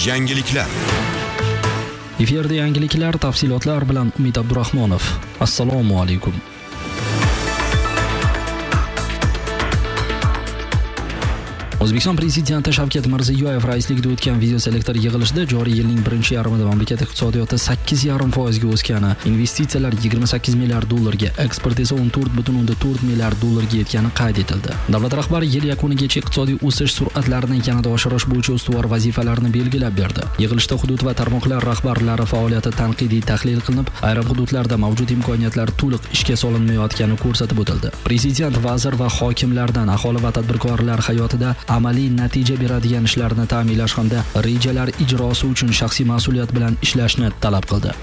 Yangiliklar. Efirda yangiliklar, tafsilotlar bilan Umid Abdurahmonov. Assalomu alaykum. O'zbekiston prezidenti Shavkat Mirziyoyev raisligida o'tgan videoselektor yig'ilishida joriy yilning birinchi yarmida mamlakat iqtisodiyoti 8,5% ga o'sgani, investitsiyalar 28 milliard dollarga, eksport esa 14,4 milliard dollarga yetgani qayd etildi. Davlat rahbari yil yakunigacha iqtisodiy o'sish sur'atlarini yanada oshirish bo'yicha ustuvor vazifalarni belgilab berdi. Yig'ilishda hudud va tarmoqlar rahbarlari faoliyati tanqidiy tahlil qilinib, ayrim hududlarda mavjud imkoniyatlar to'liq ishga solinmayotgani ko'rsatib o'tildi. Prezident, vazir va hokimlardan aholi va tadbirkorlar hayotida amaliy natija beradigan ishlarni ta'minlash hamda rejalar ijrosi uchun shaxsiy mas'uliyat bilan ishlashni talab qildi.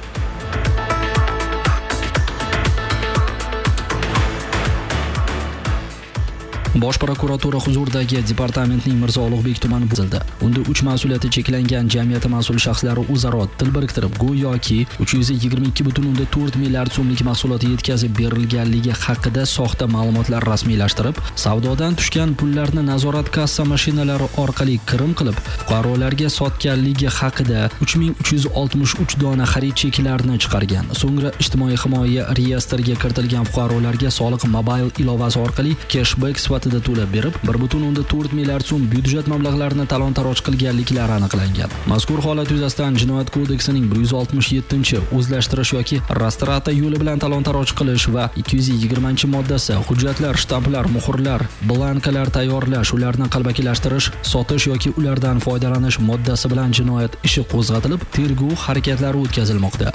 Bosh prokuratura huzuridagi departamentning Mirzo Ulug'bek tumani buzildi. Unda 3 mas'uliyati cheklangan jamiyati mas'ul shaxslari o'zaro til biriktirib, go'yoki 322,4 milliard so'mlik mahsulot yetkazib berilganligi haqida soxta ma'lumotlar rasmiylashtirib, savdodan tushgan pullarni nazorat kassa mashinalari orqali kirim qilib, fuqarolarga sotganligi haqida 3363 dona xarid cheklarini chiqargan. So'ngra ijtimoiy himoya reyestriga kiritilgan fuqarolarga soliq mobil ilovasi orqali cashback sifatida to'lab berib, 1,4 milliard so'm byudjet mablag'larini talon-taroj qilganliklari aniqlangan. Mazkur holat yuzasidan Jinoyat kodeksining 167-chi o'zlashtirish yoki rastrata yo'li bilan talon-taroj qilish va 220-moddasi hujjatlar, shtamplar, muhrlar, blankalar tayyorlash, ularni qalbakilashtirish, sotish yoki ulardan foydalanish moddasi bilan jinoyat ishi qo'zg'atilib, tergov harakatlari o'tkazilmoqda.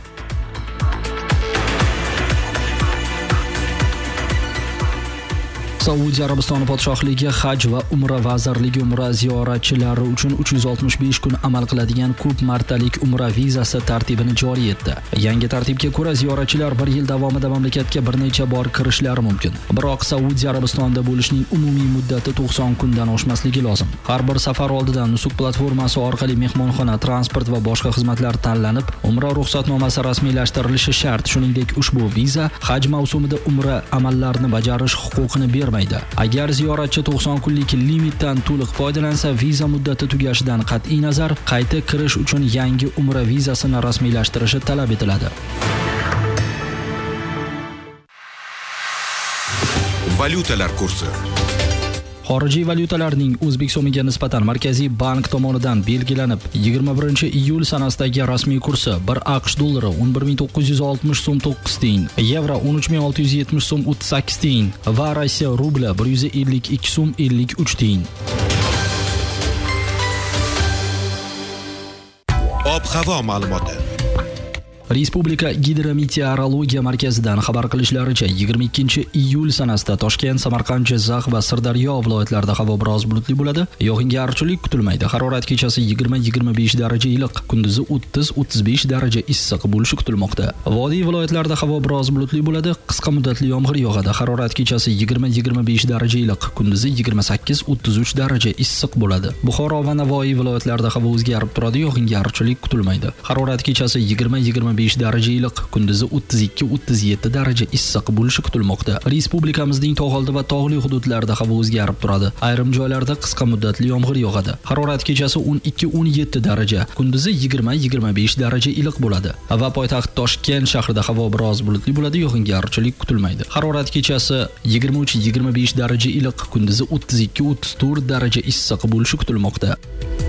Saudiya Arabistoni podshohligi Haj va Umra vazirligi Umra ziyoratchilari uchun 365 kun amal qiladigan ko'p martalik Umra vizasi tartibini joriy etdi. Yangi tartibga ko'ra ziyoratchilar 1 yil davomida mamlakatga bir necha bor kirishlari mumkin. Biroq Saudiya Arabistonida bo'lishning umumiy muddati 90 kundan oshmasligi lozim. Har bir safar oldidan Nusuk platformasi orqali mehmonxona, transport va boshqa xizmatlar tanlanib, Umra ruxsatnomasi rasmiylashtirilishi shart. Shuningdek, ushbu viza Haj mavsumida Umra amallarini bajarish huquqini bermaydi. Agar ziyoratchi 90 kunlik limitdan to'liq foydalansa, viza muddati tugashidan qat'iy nazar qayta kirish uchun yangi Umra vizasini rasmiylashtirishi talab etiladi. Valyutalar kursi. Xorijiy valyutalarning O'zbek so'miga nisbatan Markaziy bank tomonidan belgilanib, 21-iyul sanasidagi rasmiy kursi 1 AQSh dollari 11,960 so'm 9 tiyin, yevro 13,670 so'm 38 tiyin va Rossiya rubli 152 so'm 53 tiyin. Ob-havo ma'lumoti. Respublika gidrometeorologiya markazidan xabar qilishlaricha 22-iyul sanasida Toshkent, Samarqand, Jizzax va Sirdaryo viloyatlarida havo biroz bulutli bo'ladi. Yog'ingarchilik kutilmaydi. Harorat kechasi 20-25 daraja iliq, kunduzi 30-35 daraja issiq bo'lishi kutilmoqda. Vodiy viloyatlarida havo biroz bulutli bo'ladi. Qisqa muddatli yomg'ir yog'adi. Harorat kechasi 20-25 daraja iliq, kunduzi 28-33 daraja issiq bo'ladi. Buxoro va Navoiy viloyatlarida havo o'zgarib turadi. Yog'ingarchilik kutilmaydi. Harorat kechasi 20-25 daraja iliq, kunduzi 32-37 daraja issiq bo'lishi kutilmoqda. Respublikamizning tog' oldi va tog'li hududlarida havo o'zgarib turadi. Ayrim joylarda qisqa muddatli yomg'ir yog'adi. Harorat kechasi 12-17 daraja, kunduzi 20-25 daraja iliq bo'ladi. Va poytaxt Toshkent shahrida havo biroz bulutli bo'ladi, yog'ingarchilik kutilmaydi. Harorat kechasi 23-25 daraja iliq, kunduzi 32-34 daraja issiq bo'lishi kutilmoqda.